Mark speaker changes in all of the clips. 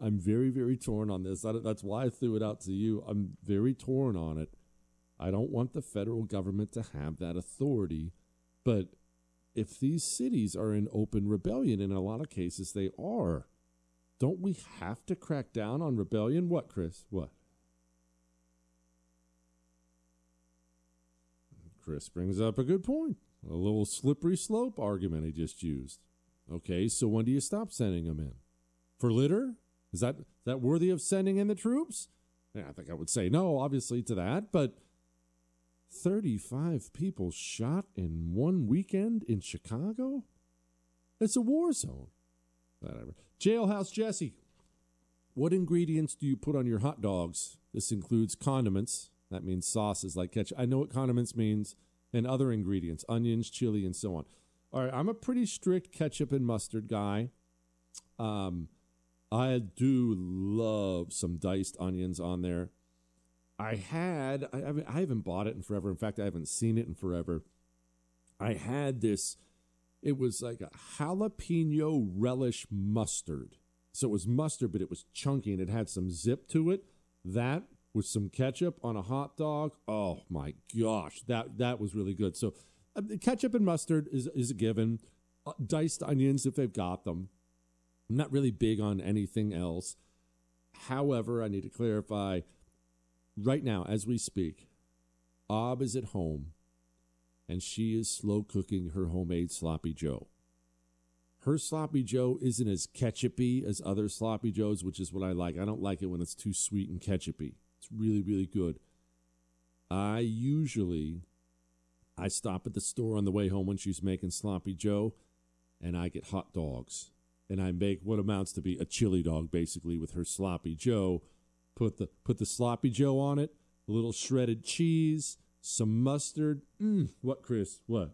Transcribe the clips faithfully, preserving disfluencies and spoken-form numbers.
Speaker 1: I'm very, very torn on this. That's why I threw it out to you. I'm very torn on it. I don't want the federal government to have that authority. But if these cities are in open rebellion, in a lot of cases they are, don't we have to crack down on rebellion? What, Chris? What? Chris brings up a good point. A little slippery slope argument he just used. Okay, so when do you stop sending them in? For litter? Is that is that worthy of sending in the troops? Yeah, I think I would say no, obviously, to that. But thirty-five people shot in one weekend in Chicago? It's a war zone. Whatever. Jailhouse Jesse, what ingredients do you put on your hot dogs? This includes condiments. That means sauces like ketchup. I know what condiments means. And other ingredients, onions, chili, and so on. All right, I'm a pretty strict ketchup and mustard guy. Um, I do love some diced onions on there. I had, I, I, mean, I haven't bought it in forever. In fact, I haven't seen it in forever. I had this, it was like a jalapeno relish mustard. So it was mustard, but it was chunky and it had some zip to it. That with some ketchup on a hot dog. Oh my gosh, that that was really good. So uh, ketchup and mustard is, is a given. Uh, diced onions if they've got them. I'm not really big on anything else. However, I need to clarify, right now as we speak, Ob is at home and she is slow cooking her homemade Sloppy Joe. Her Sloppy Joe isn't as ketchupy as other Sloppy Joes, which is what I like. I don't like it when it's too sweet and ketchupy. It's really, really good. I usually, I stop at the store on the way home when she's making Sloppy Joe, and I get hot dogs. And I make what amounts to be a chili dog, basically, with her Sloppy Joe. Put the put the Sloppy Joe on it, a little shredded cheese, some mustard. Mm, what, Chris? What?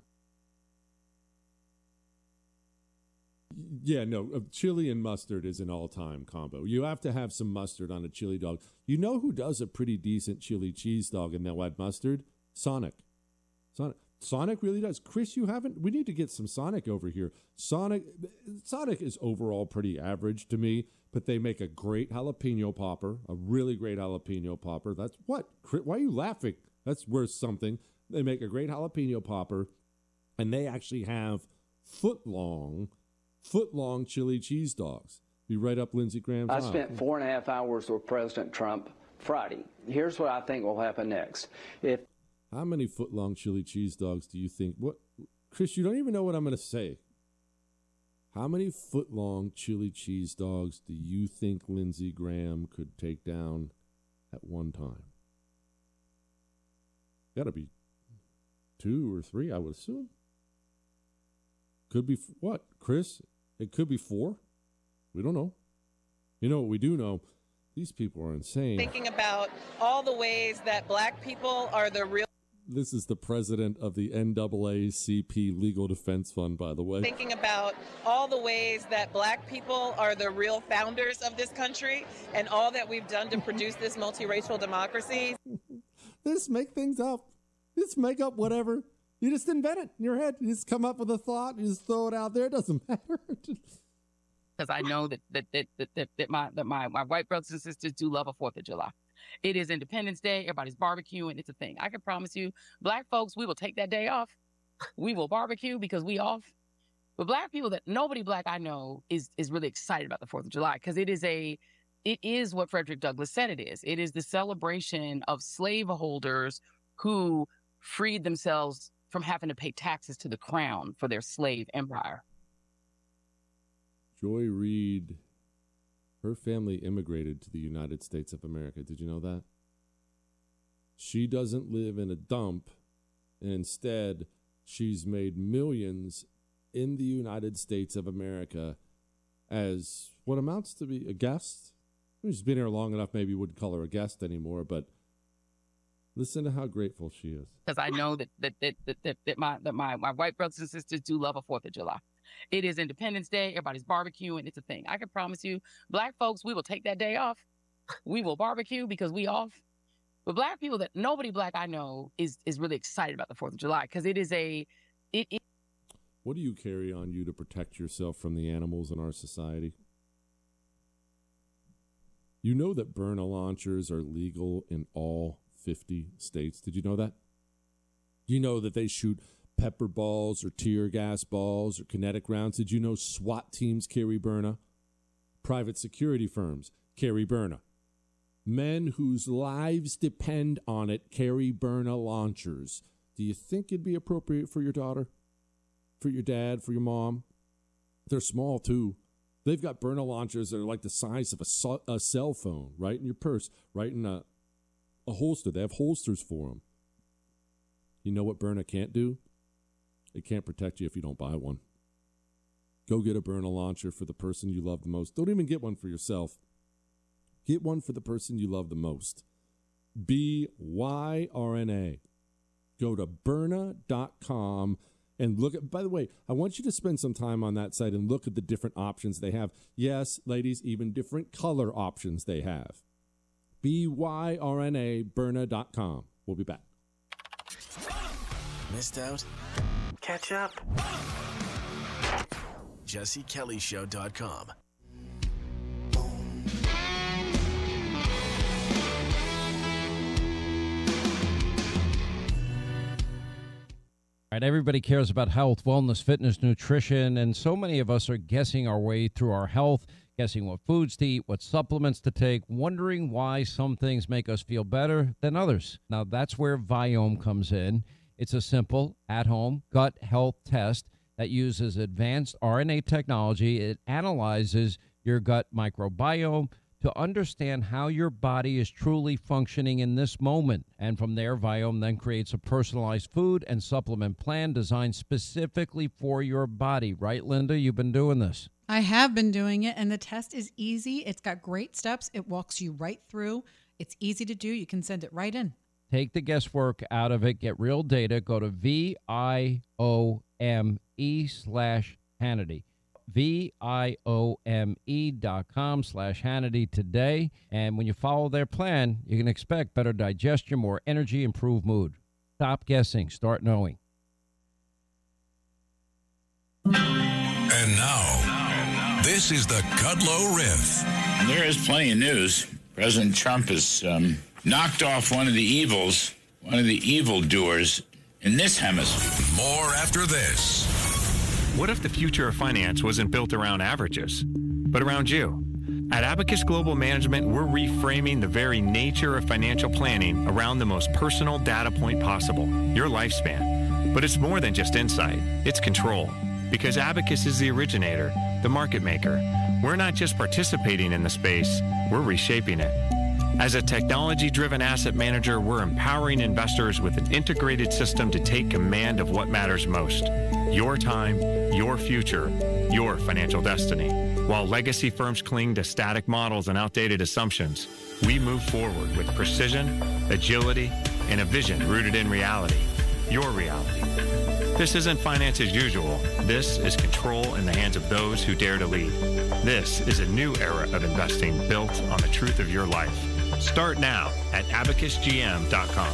Speaker 1: Yeah, no, chili and mustard is an all-time combo. You have to have some mustard on a chili dog. You know who does a pretty decent chili cheese dog and they'll add mustard? Sonic. Sonic. Sonic really does. Chris, you haven't? We need to get some Sonic over here. Sonic Sonic is overall pretty average to me, but they make a great jalapeno popper, a really great jalapeno popper. That's what? Why are you laughing? That's worth something. They make a great jalapeno popper, and they actually have foot-long foot-long chili cheese dogs. Be right up Lindsey Graham's
Speaker 2: I
Speaker 1: aisle.
Speaker 2: spent four and a half hours with President Trump Friday. Here's what I think will happen next. If
Speaker 1: How many foot-long chili cheese dogs do you think? What, Chris, you don't even know what I'm going to say. How many foot-long chili cheese dogs do you think Lindsey Graham could take down at one time? Got to be two or three, I would assume. Could be, what, Chris? It could be four. We don't know. You know what we do know? These people are insane.
Speaker 3: Thinking about all the ways that black people are the real...
Speaker 1: This is the president of the N double A C P Legal Defense Fund, by the way.
Speaker 3: Thinking about all the ways that black people are the real founders of this country and all that we've done to produce this multiracial democracy.
Speaker 1: Just make things up. Just make up whatever. You just invent it in your head. You just come up with a thought. You just throw it out there. It doesn't matter.
Speaker 4: Because I know that that that that, that, that my that my, my white brothers and sisters do love a Fourth of July. It is Independence Day. Everybody's barbecuing. It's a thing. I can promise you, black folks, we will take that day off. We will barbecue because we off. But black people, that nobody black I know is is really excited about the Fourth of July because it is a it is what Frederick Douglass said it is. It is the celebration of slaveholders who freed themselves from having to pay taxes to the crown for their slave empire.
Speaker 1: Joy Reid, her family immigrated to the United States of America. Did you know that? She doesn't live in a dump. And instead, she's made millions in the United States of America as what amounts to be a guest. She's been here long enough, maybe you wouldn't call her a guest anymore, but listen to how grateful she is.
Speaker 4: Because I know that that that that, that, that my that my, my white brothers and sisters do love a Fourth of July. It is Independence Day. Everybody's barbecuing. It's a thing. I can promise you, black folks, we will take that day off. We will barbecue because we off. But black people, that nobody black I know is is really excited about the Fourth of July because it is a it, it.
Speaker 1: What do you carry on you to protect yourself from the animals in our society? You know that Byrna launchers are legal in all fifty states. Did you know that? Do you know that they shoot pepper balls or tear gas balls or kinetic rounds? Did you know SWAT teams carry Byrna? Private security firms carry Byrna. Men whose lives depend on it carry Byrna launchers. Do you think it'd be appropriate for your daughter, for your dad, for your mom? They're small, too. They've got Byrna launchers that are like the size of a, so- a cell phone, right in your purse, right in a, a holster. They have holsters for them. You know what Byrna can't do? It can't protect you if you don't buy one. Go get a Byrna launcher for the person you love the most. Don't even get one for yourself. Get one for the person you love the most. B Y R N A. Go to Byrna dot com and look at, by the way, I want you to spend some time on that site and look at the different options they have. Yes, ladies, even different color options they have. B Y R N A, Byrna dot com. We'll be back.
Speaker 5: Missed out? Catch up. Jesse Kelly Show dot com.
Speaker 6: Right, everybody cares about health, wellness, fitness, nutrition, and so many of us are guessing our way through our health, guessing what foods to eat, what supplements to take, wondering why some things make us feel better than others. Now, that's where Viome comes in. It's a simple, at-home gut health test that uses advanced R N A technology. It analyzes your gut microbiome to understand how your body is truly functioning in this moment. And from there, Viome then creates a personalized food and supplement plan designed specifically for your body. Right, Linda? You've been doing this.
Speaker 7: I have been doing it, and the test is easy. It's got great steps. It walks you right through. It's easy to do. You can send it right in.
Speaker 6: Take the guesswork out of it. Get real data. Go to V I O M E slash Hannity. V I O M E dot com slash Hannity today. And when you follow their plan, you can expect better digestion, more energy, improved mood. Stop guessing. Start knowing.
Speaker 8: And now, this is the Kudlow Riff.
Speaker 9: There is plenty of news. President Trump has um, knocked off one of the evils, one of the evildoers in this hemisphere.
Speaker 8: More after this.
Speaker 10: What if the future of finance wasn't built around averages, but around you? At Abacus Global Management, we're reframing the very nature of financial planning around the most personal data point possible, your lifespan. But it's more than just insight, it's control. Because Abacus is the originator, the market maker. We're not just participating in the space, we're reshaping it. As a technology-driven asset manager, we're empowering investors with an integrated system to take command of what matters most. Your time, your future, your financial destiny. While legacy firms cling to static models and outdated assumptions, we move forward with precision, agility, and a vision rooted in reality. Your reality. This isn't finance as usual. This is control in the hands of those who dare to lead. This is a new era of investing built on the truth of your life. Start now at abacus g m dot com.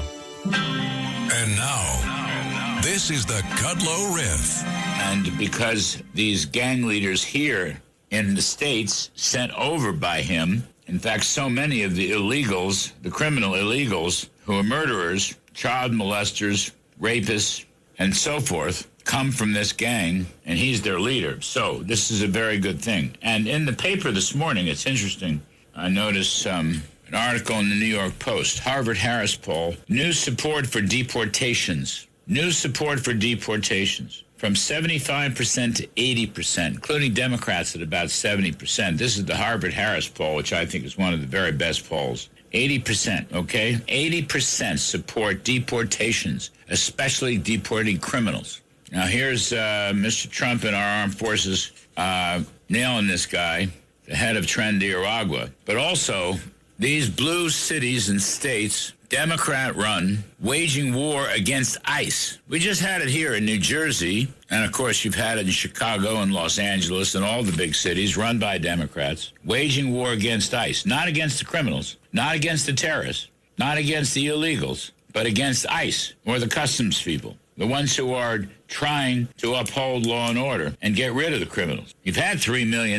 Speaker 8: And now, this is the Kudlow Riff.
Speaker 9: And because these gang leaders here in the States sent over by him, in fact, so many of the illegals, the criminal illegals, who are murderers, child molesters, rapists, and so forth, come from this gang, and he's their leader. So this is a very good thing. And in the paper this morning, it's interesting, I noticed um, an article in the New York Post, Harvard-Harris poll, new support for deportations. New support for deportations. From seventy-five percent to eighty percent, including Democrats at about seventy percent. This is the Harvard-Harris poll, which I think is one of the very best polls. eighty percent, okay? eighty percent support deportations, especially deporting criminals. Now, here's uh, Mister Trump and our armed forces uh, nailing this guy, the head of Tren de Aragua. But also, these blue cities and states, Democrat-run, waging war against ICE. We just had it here in New Jersey, and of course you've had it in Chicago and Los Angeles and all the big cities run by Democrats, waging war against ICE, not against the criminals, not against the terrorists, not against the illegals, but against ICE or the customs people, the ones who are trying to uphold law and order and get rid of the criminals. You've had three million